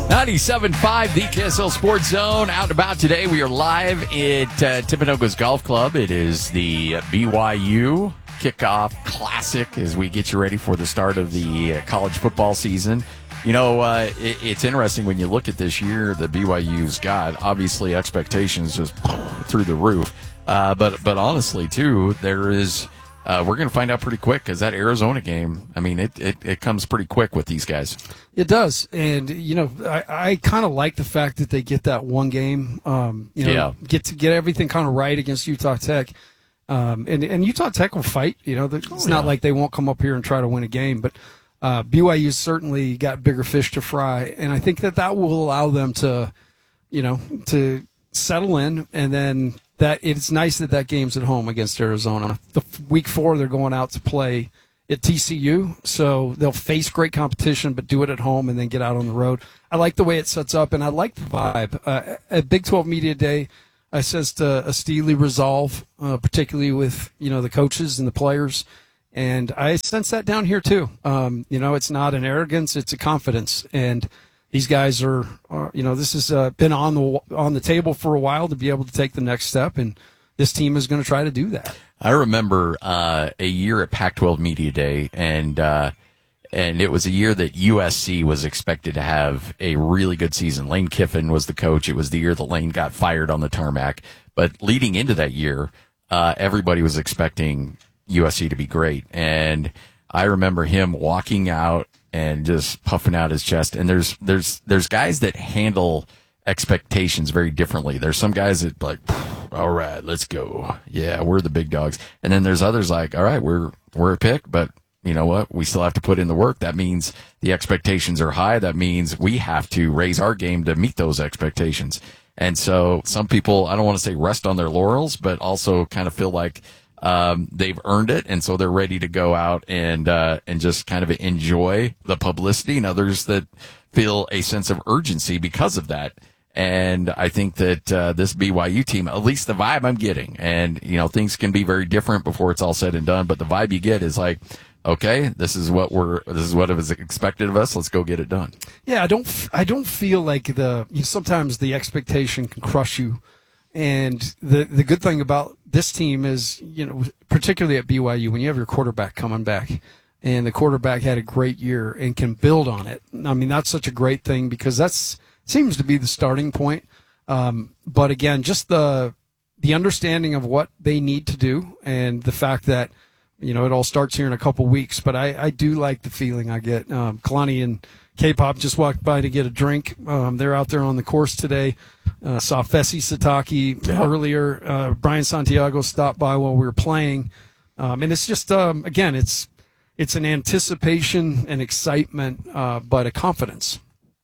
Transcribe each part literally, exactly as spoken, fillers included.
ninety-seven point five, the K S L Sports Zone. Out and about today. We are live at uh, Timpanogos Golf Club. It is the B Y U Kickoff Classic as we get you ready for the start of the uh, college football season. You know, uh, it, it's interesting when you look at this year that B Y U's got. Obviously, expectations just through the roof. Uh, but, but honestly, too, there is... Uh, we're going to find out pretty quick because that Arizona game, I mean, it, it, it comes pretty quick with these guys. It does. And, you know, I, I kind of like the fact that they get that one game, um, you know, yeah. get to get everything kind of right against Utah Tech. Um, and, and Utah Tech will fight. You know, it's oh, not yeah. like they won't come up here and try to win a game. But uh, B Y U's certainly got bigger fish to fry. And I think that that will allow them to, you know, to settle in and then – that it's nice that that game's at home against Arizona. The week four, they're going out to play at T C U, so they'll face great competition, but do it at home and then get out on the road. I like the way it sets up, and I like the vibe. Uh, at Big twelve Media Day, I sensed a, a steely resolve, uh, particularly with you know the coaches and the players, and I sense that down here too. Um, you know, it's not an arrogance; it's a confidence, and these guys are, are, you know, this has uh, been on the on the table for a while to be able to take the next step, and this team is going to try to do that. I remember uh, a year at Pac twelve Media Day, and uh, and it was a year that U S C was expected to have a really good season. Lane Kiffin was the coach. It was the year that Lane got fired on the tarmac. But leading into that year, uh, everybody was expecting U S C to be great, and I remember him walking out and just puffing out his chest. And there's there's there's guys that handle expectations very differently. There's some guys that like, all right, let's go. Yeah, we're the big dogs. And then there's others like, all right, we're we're a pick, but you know what? We still have to put in the work. That means the expectations are high. That means we have to raise our game to meet those expectations. And so some people, I don't want to say rest on their laurels, but also kind of feel like Um, they've earned it, and so they're ready to go out and uh, and just kind of enjoy the publicity, and others that feel a sense of urgency because of that. And I think that uh, this B Y U team, at least the vibe I'm getting, and you know things can be very different before it's all said and done, but the vibe you get is like, okay, this is what we're this is what is expected of us. Let's go get it done. Yeah, I don't I don't feel like the you know, sometimes the expectation can crush you. And the the good thing about this team is, you know, particularly at B Y U, when you have your quarterback coming back, and the quarterback had a great year and can build on it. I mean, that's such a great thing because that's seems to be the starting point. Um, but again, just the the understanding of what they need to do, and the fact that you know it all starts here in a couple weeks. But I, I do like the feeling I get. Um, Kalani and K-Pop just walked by to get a drink. Um, they're out there on the course today. Uh, saw Fesi Sataki yeah. earlier. Uh, Brian Santiago stopped by while we were playing. Um, and it's just, um, again, it's it's an anticipation and excitement, uh, but a confidence.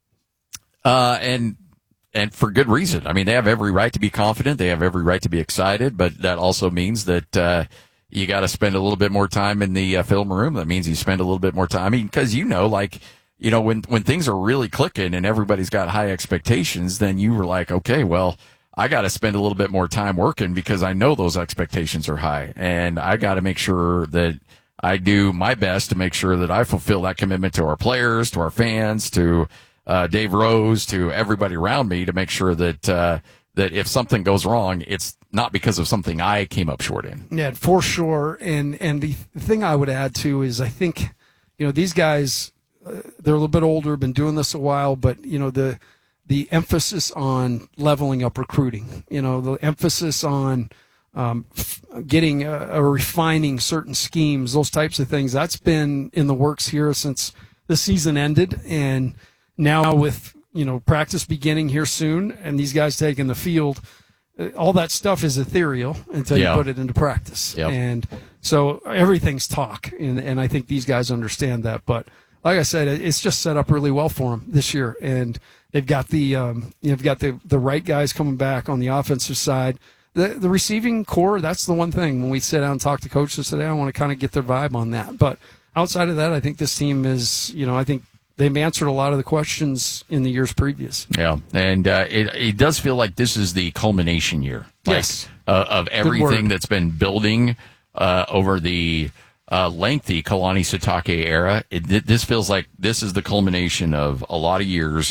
Uh, and and for good reason. I mean, they have every right to be confident. They have every right to be excited. But that also means that uh, you got to spend a little bit more time in the uh, film room. That means you spend a little bit more time. I mean, because, you know, like, you know, when, when things are really clicking and everybody's got high expectations, then you were like, okay, well, I got to spend a little bit more time working because I know those expectations are high. And I got to make sure that I do my best to make sure that I fulfill that commitment to our players, to our fans, to uh, Dave Rose, to everybody around me to make sure that, uh, that if something goes wrong, it's not because of something I came up short in. Yeah, for sure. And, and the thing I would add too is I think, you know, these guys, Uh, they're a little bit older, been doing this a while, but you know the the emphasis on leveling up recruiting, you know the emphasis on um, f- getting uh, or refining certain schemes, those types of things. That's been in the works here since the season ended, and now with you know practice beginning here soon, and these guys taking the field, uh, all that stuff is ethereal until yeah. you put it into practice, yep. and so everything's talk, and and I think these guys understand that, but. Like I said, it's just set up really well for them this year, and they've got the um, you've got the the right guys coming back on the offensive side. The the receiving core, that's the one thing. When we sit down and talk to coaches today, I want to kind of get their vibe on that. But outside of that, I think this team is, you know, I think they've answered a lot of the questions in the years previous. Yeah, and uh, it it does feel like this is the culmination year. Like, yes, uh, of everything that's been building uh, over the. Uh, lengthy Kalani Sitake era. It, this feels like this is the culmination of a lot of years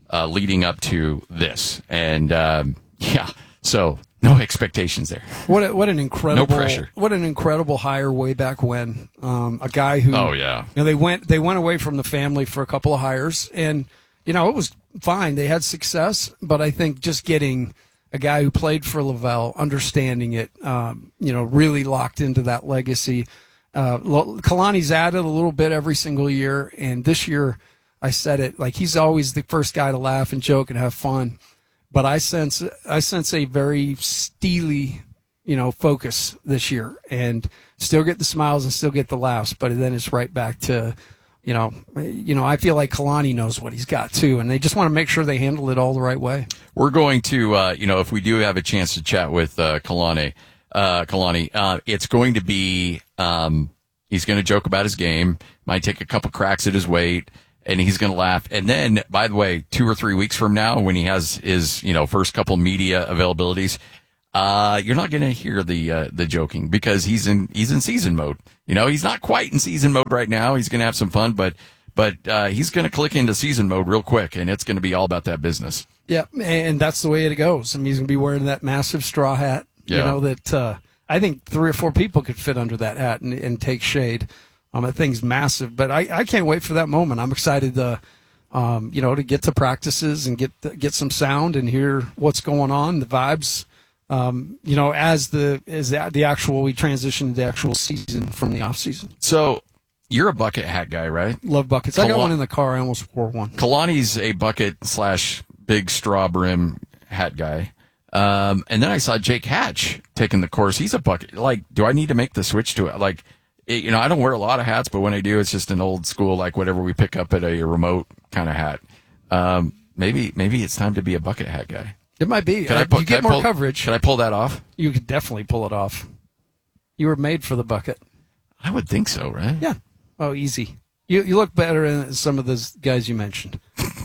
uh, leading up to this. And, um, yeah, so no expectations there. What a, what an incredible No pressure. What an incredible hire way back when. Um, a guy who Oh, yeah. You know, they went they went away from the family for a couple of hires, and you know it was fine. They had success, but I think just getting a guy who played for Lavelle, understanding it, um, you know, really locked into that legacy. Uh, Kalani's added a little bit every single year, and this year I said it like he's always the first guy to laugh and joke and have fun. But I sense I sense a very steely, you know, focus this year, and still get the smiles and still get the laughs. But then it's right back to, you know, you know. I feel like Kalani knows what he's got too, and they just want to make sure they handle it all the right way. We're going to, uh, you know, if we do have a chance to chat with uh, Kalani, uh, Kalani, uh, it's going to be um, he's going to joke about his game, might take a couple cracks at his weight. And he's going to laugh. And then, by the way, two or three weeks from now, when he has his, you know, first couple media availabilities, uh, you're not going to hear the, uh, the joking because he's in, he's in season mode. You know, he's not quite in season mode right now. He's going to have some fun, but, but, uh, he's going to click into season mode real quick, and it's going to be all about that business. Yeah. And that's the way it goes. I mean, he's going to be wearing that massive straw hat, yeah. you know, that, uh, I think three or four people could fit under that hat and, and take shade. Um, that thing's massive, but I, I can't wait for that moment. I'm excited to, um, you know, to get to practices and get get some sound and hear what's going on, the vibes. Um, you know, as the as the, the actual we transition to the actual season from the off season. So you're a bucket hat guy, right? Love buckets. Kal- I got one in the car. I almost wore one. Kalani's a bucket slash big straw brim hat guy. Um, and then I saw Jake Hatch taking the course. He's a bucket. Like, do I need to make the switch to it? Like. It, you know, I don't wear a lot of hats, but when I do, it's just an old school, like whatever we pick up at a remote kind of hat. Um, maybe, maybe it's time to be a bucket hat guy. It might be. Can uh, I pull, you get can more I pull, coverage. Can I pull that off? You could definitely pull it off. You were made for the bucket. I would think so, right? Yeah. Oh, easy. You you look better than some of those guys you mentioned.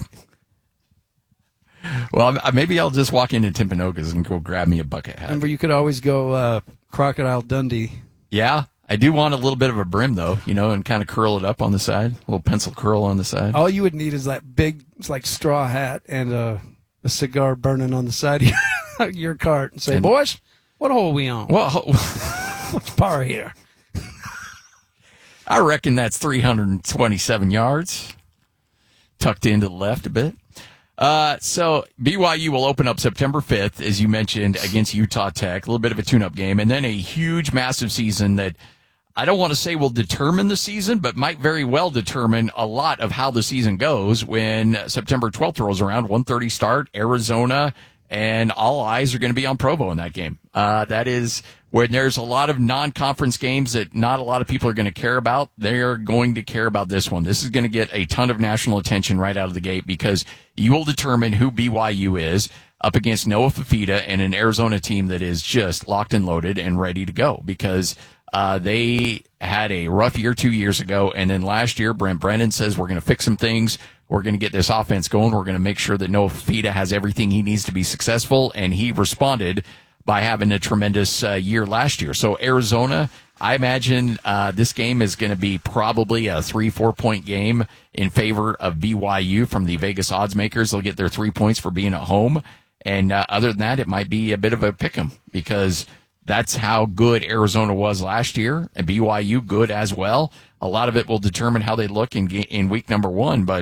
Well, maybe I'll just walk into Timpanogos and go grab me a bucket hat. Remember, you could always go uh, Crocodile Dundee. Yeah. I do want a little bit of a brim, though, you know, and kind of curl it up on the side, a little pencil curl on the side. All you would need is that big, like straw hat and a, a cigar burning on the side of your, your cart, and say, and, "Boys, what hole are we on? Well, what's par here?" I reckon that's three hundred twenty-seven yards, tucked into the left a bit. Uh, so B Y U will open up September fifth, as you mentioned, against Utah Tech. A little bit of a tune-up game, and then a huge, massive season that I don't want to say will determine the season, but might very well determine a lot of how the season goes when September twelfth rolls around. one thirty start, Arizona, and all eyes are going to be on Provo in that game. Uh, that is when there's a lot of non-conference games that not a lot of people are going to care about. They're going to care about this one. This is going to get a ton of national attention right out of the gate because you will determine who B Y U is up against Noah Fifita and an Arizona team that is just locked and loaded and ready to go because uh, they had a rough year two years ago. And then last year, Brent Brennan says, we're going to fix some things. We're going to get this offense going. We're going to make sure that Noah Fifita has everything he needs to be successful. And he responded by having a tremendous uh, year last year. So Arizona, I imagine uh, this game is going to be probably a three, four point game in favor of B Y U from the Vegas odds makers. They'll get their three points for being at home. And uh, other than that, it might be a bit of a pick 'em because that's how good Arizona was last year, and B Y U good as well. A lot of it will determine how they look in in week number one, but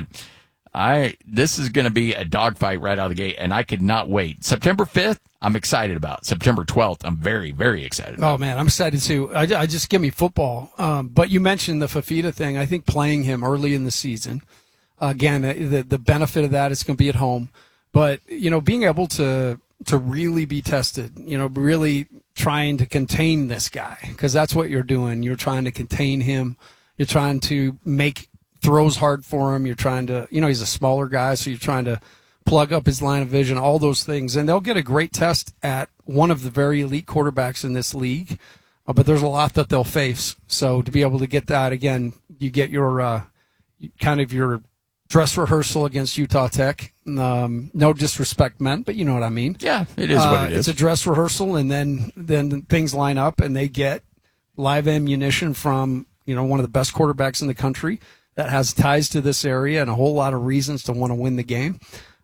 I this is going to be a dogfight right out of the gate, and I could not wait. September fifth, I'm excited about. September twelfth, I'm very, very excited about. Oh, man, I'm excited too. I, I just give me football. Um, but you mentioned the Fifita thing. I think playing him early in the season, again, the, the benefit of that is going to be at home. But, you know, being able to to really be tested, you know, really trying to contain this guy, because that's what you're doing. You're trying to contain him. You're trying to make throws hard for him. You're trying to, you know, he's a smaller guy, so you're trying to plug up his line of vision, all those things. And they'll get a great test at one of the very elite quarterbacks in this league. Uh, but there's a lot that they'll face. So to be able to get that, again, you get your uh, kind of your dress rehearsal against Utah Tech. Um, no disrespect meant, but you know what I mean. Yeah, it is what uh, it is. It's a dress rehearsal, and then then things line up, and they get live ammunition from, you know, one of the best quarterbacks in the country that has ties to this area and a whole lot of reasons to want to win the game.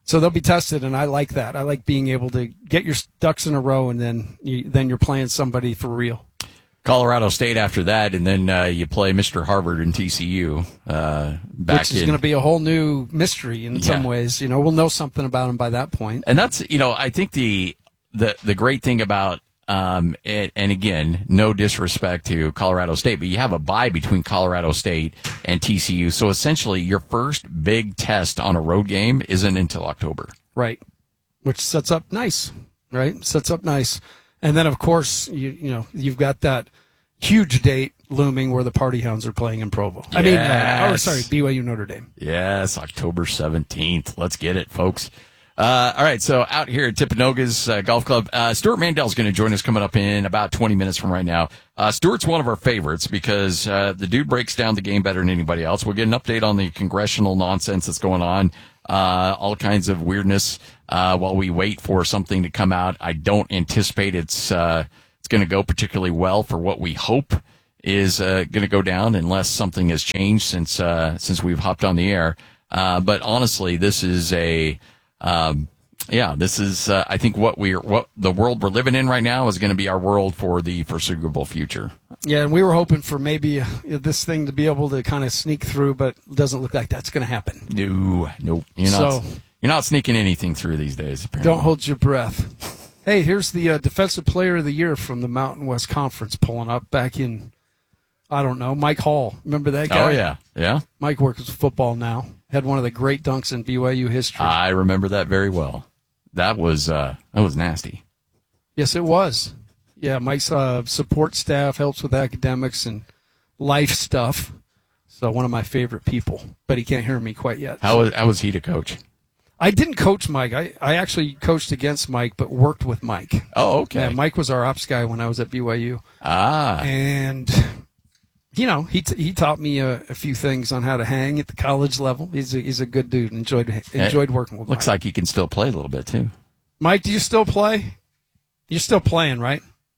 So they'll be tested, and I like that. I like being able to get your ducks in a row, and then you, then you're playing somebody for real. Colorado State after that, and then uh, you play Mister Harvard and T C U. Uh, back Which is in, going to be a whole new mystery in Yeah. some ways. You know, we'll know something about them by that point. And that's, you know, I think the the the great thing about um it, and again, no disrespect to Colorado State, but you have a bye between Colorado State and T C U. So essentially your first big test on a road game isn't until October. Right. Which sets up nice, right? Sets up nice. And then, of course, you you know, you've got that huge date looming where the Party Hounds are playing in Provo. I mean, uh, oh, sorry, B Y U Notre Dame. Yes, October seventeenth. Let's get it, folks. Uh, all right, so out here at Timpanogos uh, Golf Club, uh, Stuart Mandel's going to join us coming up in about twenty minutes from right now. Uh, Stuart's one of our favorites because uh, the dude breaks down the game better than anybody else. We'll get an update on the congressional nonsense that's going on, uh, all kinds of weirdness uh, while we wait for something to come out. I don't anticipate it's uh, it's going to go particularly well for what we hope is uh, going to go down unless something has changed since uh, since we've hopped on the air. Uh, but honestly, this is a Um, yeah, this is, uh, I think what we're, what the world we're living in right now is going to be our world for the foreseeable future. Yeah, and we were hoping for maybe uh, this thing to be able to kind of sneak through, but it doesn't look like that's going to happen. No, nope. You're not, So- you're not sneaking anything through these days, apparently. Don't hold your breath. Hey, here's the uh, Defensive Player of the Year from the Mountain West Conference pulling up back in, I don't know, Mike Hall. Remember that guy? Oh, yeah. Yeah. Mike works with football now. Had one of the great dunks in B Y U history. I remember that very well. That was, uh, that was nasty. Yes, it was. Yeah, Mike's uh, support staff helps with academics and life stuff. So one of my favorite people, but he can't hear me quite yet. How was, how was he to coach? I didn't coach Mike. I, I actually coached against Mike, but worked with Mike. Oh, okay. Yeah, Mike was our ops guy when I was at B Y U. Ah. And, you know, he t- he taught me a, a few things on how to hang at the college level. He's a, he's a good dude. Enjoyed enjoyed working with Looks Mike. like he can still play a little bit, too. Mike, do you still play? You're still playing, right?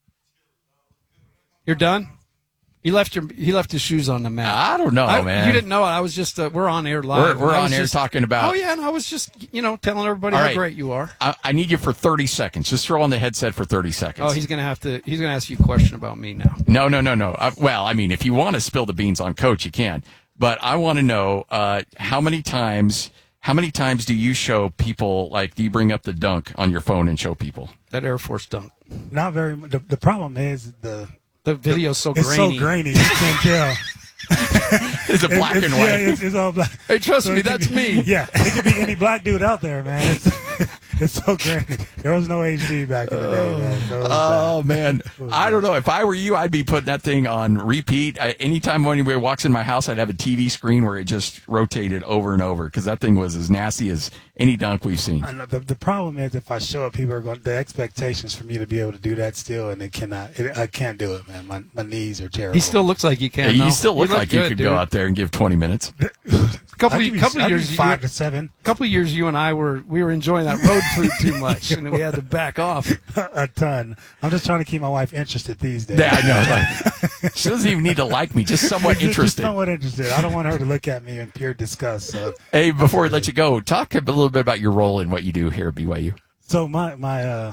You're done? He left your he left his shoes on the mat. I don't know, I- man. You didn't know it. I was just uh, we're on air live. We're, we're I on was air just- talking about. Oh yeah, and I was just you know telling everybody All how right. great you are. I, I need you for thirty seconds. Just throw on the headset for thirty seconds. Oh, he's gonna have to. He's gonna ask you a question about me now. No, no, no, no. Uh, well, I mean, if you want to spill the beans on Coach, you can. But I want to know uh, how many times. How many times do you show people? Like, do you bring up the dunk on your phone and show people? That Air Force dunk. Not very. The, the problem is the The video's so it's grainy. so grainy. You can't tell. It's a black it's, and yeah, white. it's, it's all black. Hey, trust So me, it could that's be- me. Yeah, it could be any black dude out there, man. It's, it's so grainy. There was no H D back in the day, man. So it was Oh bad. man, I don't know. If I were you, I'd be putting that thing on repeat. I, anytime anybody walks in my house, I'd have a T V screen where it just rotated over and over because that thing was as nasty as any dunk we've seen. I know, the, the problem is if I show up, people are going. The expectations for me to be able to do that still, and it cannot. It, I can't do it, man. My my knees are terrible. He still looks like you can. Yeah, you though. still look You like you good, could dude. go out there and give twenty minutes. Couple I of- give you- couple of I give years you you- five to seven. couple of years you and I were we were enjoying that road food too much, and we had to back off. A ton. I'm just trying to keep my wife interested these days. Yeah, I know. Like, she doesn't even need to like me, just somewhat Just- just interested. somewhat interested. I don't want her to look at me in pure disgust. So, Hey, before we let you go, talk a little bit about your role in what you do here at B Y U. so my my uh,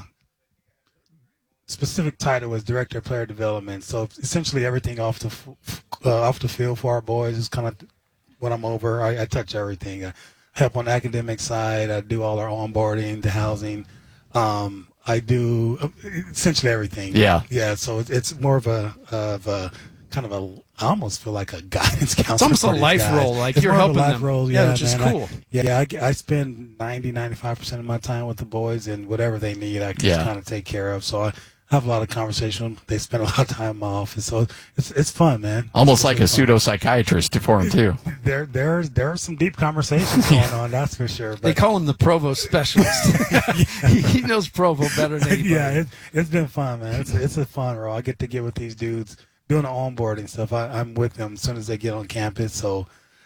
specific title was director of player development. So essentially, everything off the f- uh, off the field for our boys is kind of what I'm over. I, I touch everything. I help on the academic side. I do all our onboarding, the housing. Um, I do uh, essentially everything. Yeah. Yeah. So it's, it's more of a of a kind of a. I almost feel like a guidance counselor. It's almost a for these life guys. role, like It's you're more of a helping life them. role, Yeah, yeah, which is man. I- cool. yeah, I, I spend ninety, ninety-five percent of my time with the boys, and whatever they need, I can Yeah. just kind of take care of. So I have a lot of conversation. They spend a lot of time in my office, so it's it's fun, man. Almost It's like a really pseudo psychiatrist for him too. fun. There, there, there are some deep conversations going on. That's for sure. They But call him the Provo specialist. he, he knows Provo better than anybody. yeah, it, it's been fun, man. It's it's a fun role. I get to get with these dudes doing the onboarding stuff. I, I'm with them as soon as they get on campus, so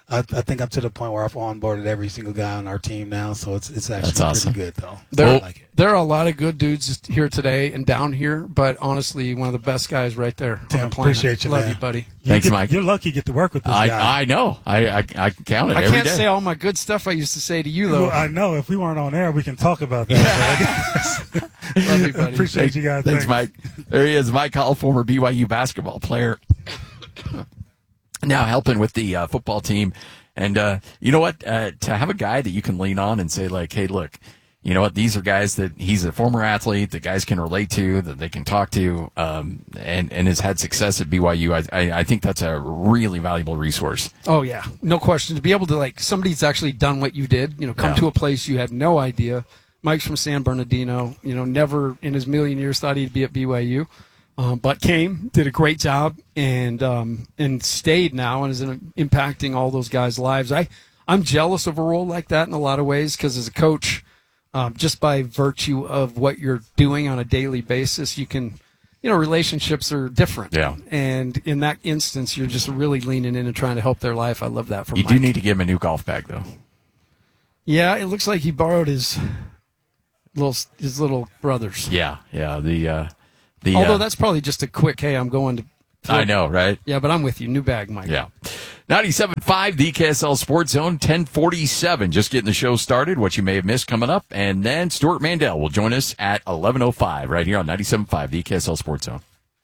I, I think I'm to the point where I've onboarded every single guy on our team now, so it's it's actually That's awesome. pretty good though. There, I like it. there are a lot of good dudes here today and down here, but honestly, one of the best guys right there Tim, on the planet. appreciate you, Love man. you, buddy. You Thanks, get, Mike. You're lucky you get to work with this I, guy. I know. I, I, I can count it I every can't day. say all my good stuff I used to say to you, though. Well, I know. If we weren't on air, we can talk about that. Love you, buddy. Appreciate you guys. Thanks, Mike. There he is, Mike Hall, former B Y U basketball player, now helping with the uh, football team. And uh, you know what? Uh, to have a guy that you can lean on and say, like, hey, look, you know what? These are guys that he's a former athlete that guys can relate to, that they can talk to, um, and, and has had success at B Y U. I, I, I think that's a really valuable resource. Oh, yeah. No question. To be able to, like, somebody's actually done what you did, you know, come Yeah. to a place you had no idea. Mike's from San Bernardino, you know, never in his million years thought he'd be at B Y U. Um, but came, did a great job, and um, and stayed now and is in, impacting all those guys' lives. I, I'm jealous of a role like that in a lot of ways because as a coach, um, just by virtue of what you're doing on a daily basis, you can, you know, relationships are different. Yeah. And in that instance, you're just really leaning in and trying to help their life. I love that for You Mike. do need to give him a new golf bag, though. Yeah, it looks like he borrowed his little his little brother's. Yeah, yeah. The uh, the Although uh, that's probably just a quick, hey, I'm going to. I know, right? Yeah, but I'm with you. New bag, Mike. Yeah. ninety-seven point five, the K S L Sports Zone, ten forty-seven. Just getting the show started, what you may have missed coming up. And then Stuart Mandel will join us at eleven oh five right here on ninety-seven point five, the K S L Sports Zone.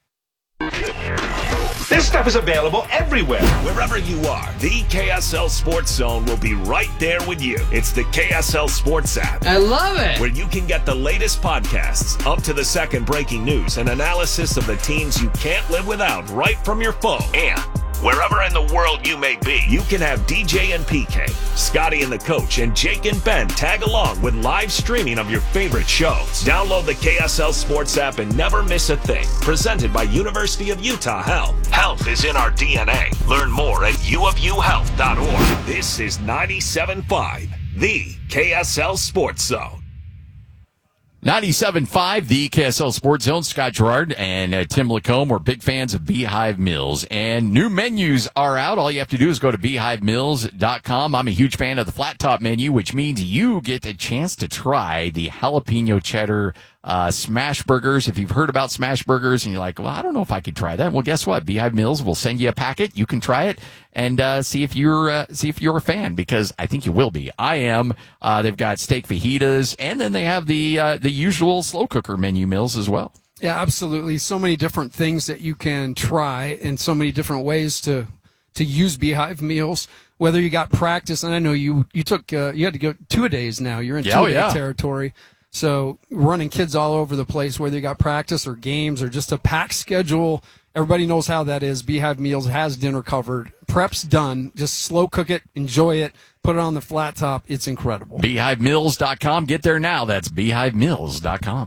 This stuff is available everywhere. Wherever you are, the K S L Sports Zone will be right there with you. It's the K S L Sports app, I love it. where you can get the latest podcasts, up to the second breaking news, and analysis of the teams you can't live without right from your phone. And wherever in the world you may be, you can have D J and P K, Scotty and the Coach, and Jake and Ben tag along with live streaming of your favorite shows. Download the K S L Sports app and never miss a thing. Presented by University of Utah Health. Health is in our D N A. Learn more at u of u health dot org. This is ninety-seven point five, the K S L Sports Zone. ninety-seven point five, the K S L Sports Zone. Scott Gerard and uh, Tim Lacombe. We're big fans of Beehive Mills. And new menus are out. All you have to do is go to beehive mills dot com. I'm a huge fan of the flat top menu, which means you get a chance to try the jalapeno cheddar uh, smash burgers. If you've heard about smash burgers and you're like, well, I don't know if I could try that. Well, guess what? Beehive Mills will send you a packet. You can try it and uh, see if you're uh, see if you're a fan, because I think you will be. I am. Uh, they've got steak fajitas, and then they have the uh, the usual slow cooker menu meals as well. Yeah, absolutely. So many different things that you can try and so many different ways to to use Beehive meals. Whether you got practice, and I know you you took uh, you had to go two a days now. You're in Yeah, oh, two-a-day yeah. territory. So running kids all over the place, whether you got practice or games or just a packed schedule, everybody knows how that is. Beehive Meals has dinner covered. Prep's done. Just slow cook it, enjoy it, put it on the flat top. It's incredible. beehive mills dot com. Get there now. That's beehive mills dot com.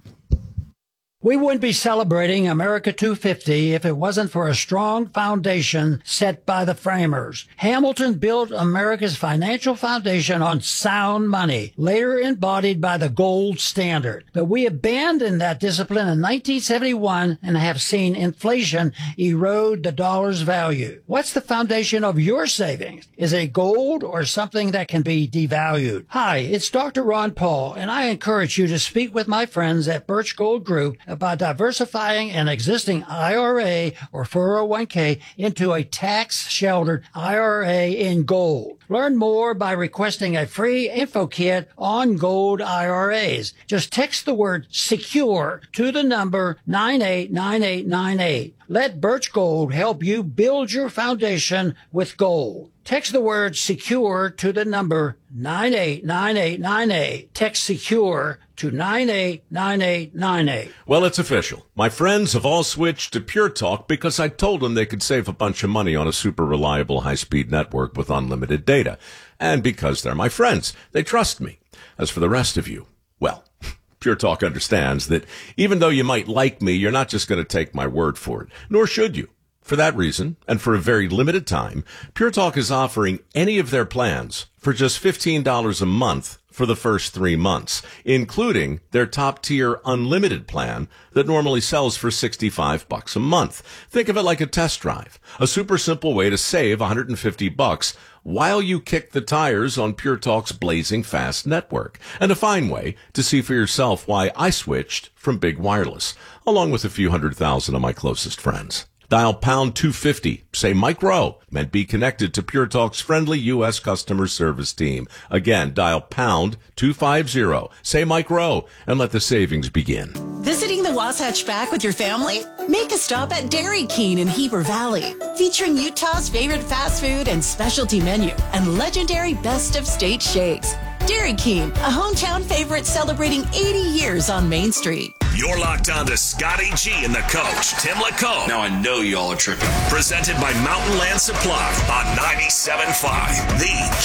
We wouldn't be celebrating America two fifty if it wasn't for a strong foundation set by the framers. Hamilton built America's financial foundation on sound money, later embodied by the gold standard. But we abandoned that discipline in nineteen seventy-one and have seen inflation erode the dollar's value. What's the foundation of your savings? Is it gold or something that can be devalued? Hi, it's Doctor Ron Paul, and I encourage you to speak with my friends at Birch Gold Group about diversifying an existing I R A or four oh one k into a tax-sheltered I R A in gold. Learn more by requesting a free info kit on gold I R As. Just text the word SECURE to the number nine eight nine eight nine eight. Let Birch Gold help you build your foundation with gold. Text the word SECURE to the number nine eight nine eight nine eight. Text SECURE to nine eight nine eight nine eight. Well, it's official. My friends have all switched to Pure Talk because I told them they could save a bunch of money on a super reliable high-speed network with unlimited data. And because they're my friends, they trust me. As for the rest of you, well, Pure Talk understands that even though you might like me, you're not just going to take my word for it, nor should you. For that reason, and for a very limited time, Pure Talk is offering any of their plans for just fifteen dollars a month for the first three months, including their top-tier unlimited plan that normally sells for sixty-five bucks a month. Think of it like a test drive, a super simple way to save one hundred fifty bucks while you kick the tires on Pure Talk's blazing fast network, and a fine way to see for yourself why I switched from Big Wireless, along with a few hundred thousand of my closest friends. Dial pound two fifty, say Mike Rowe, and be connected to Pure Talk's friendly U S customer service team. Again, dial pound two fifty, say Mike Rowe, and let the savings begin. Visiting the Wasatch Back with your family? Make a stop at Dairy King in Heber Valley, featuring Utah's favorite fast food and specialty menu and legendary best of state shakes. Dairy King, a hometown favorite celebrating eighty years on Main Street. You're locked on to Scotty G and the coach, Tim LaComb. Now I know y'all are tripping. Presented by Mountain Land Supply on ninety-seven point five, The